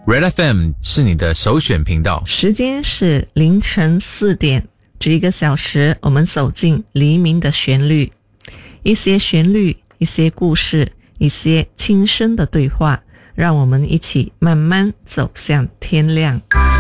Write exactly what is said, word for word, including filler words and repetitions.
Red F M 是你的首选频道。 时间是凌晨四点，这一个小时我们走进黎明的旋律，一些旋律，一些故事，一些轻声的对话，让我们一起慢慢走向天亮。